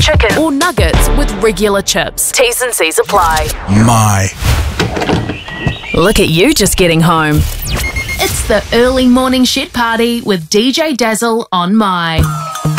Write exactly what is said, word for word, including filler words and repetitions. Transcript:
chicken, or nuggets with regular chips. T's and C's apply. My. Look at you just getting home. It's the early morning shed party with D J Dazzle on My.